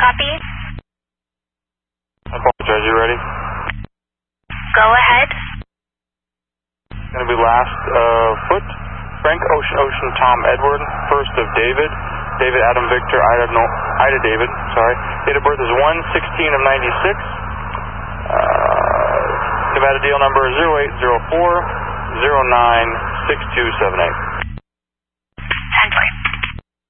copy? I apologize, you ready? Go ahead. It's going to be last foot. Frank Ocean Tom Edward, first of David Adam Victor Ida David, sorry. Date of birth is 1/16 of 96. Nevada deal number 0804096278.